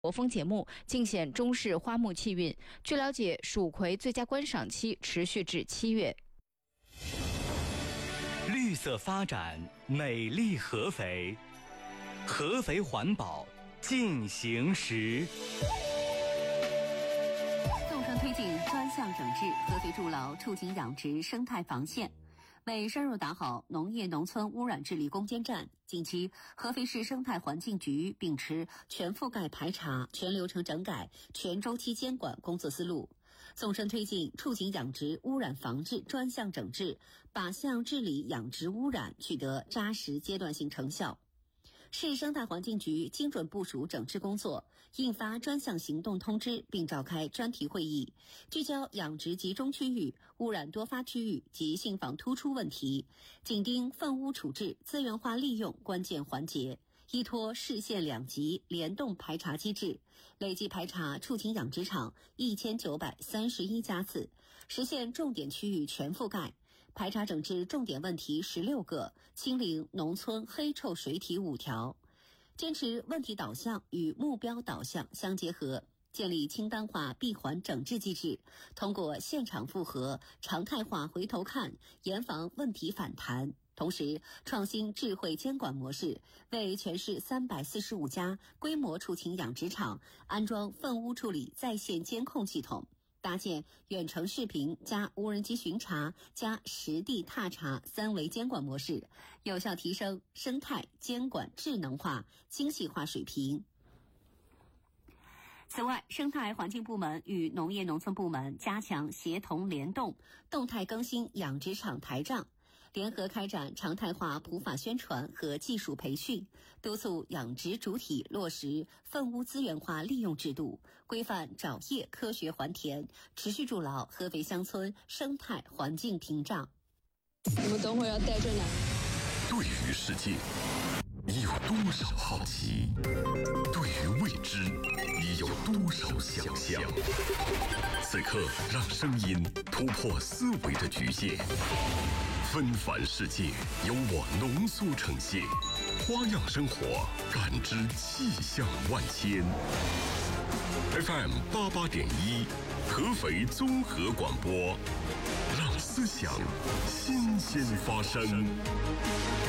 国风节目，尽显中式花木气韵。据了解，蜀葵最佳观赏期持续至7月。 绿色发展，美丽合肥，合肥环保进行时。 纵深推进专项整治合肥筑牢触景养殖生态防线，为深入打好农业农村污染治理攻坚战，近期合肥市生态环境局秉持全覆盖排查、全流程整改、全周期监管工作思路，纵深推进触景养殖污染防治专项整治，靶向治理养殖污染取得扎实阶段性成效。市生态环境局精准部署整治工作，印发专项行动通知，并召开专题会议，聚焦养殖集中区域、污染多发区域及信访突出问题，紧盯粪污处置资源化利用关键环节，依托市县两级联动排查机制，累计排查触景养殖场1931家次，实现重点区域全覆盖，排查整治重点问题16个，清零农村黑臭水体5条，坚持问题导向与目标导向相结合，建立清单化闭环整治机制，通过现场复核、常态化回头看，严防问题反弹。同时，创新智慧监管模式，为全市345家规模畜禽养殖场安装粪污处理在线监控系统，搭建远程视频加无人机巡查加实地踏查3维监管模式，有效提升生态监管智能化、精细化水平。此外，生态环境部门与农业农村部门加强协同联动，动态更新养殖场台账，联合开展常态化普法宣传和技术培训，督促养殖主体落实粪污资源化利用制度，规范沼业科学还田，持续筑牢合肥乡村生态环境屏障。 你们等会儿要带着呢。 对于世界，你有多少好奇？对于未知，你有多少想象？此刻，让声音突破思维的局限。纷繁世界由我浓缩呈现，花样生活，感知气象万千。FM 88.1，合肥综合广播，让思想新鲜发生。